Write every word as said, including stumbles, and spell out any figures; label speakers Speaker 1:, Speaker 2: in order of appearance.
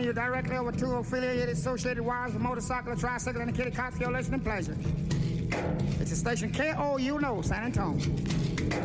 Speaker 1: you directly over to affiliated associated wires of motorcycle, tricycle, and the kitty cock for your listening pleasure. It's the station K O U N O, San Antonio.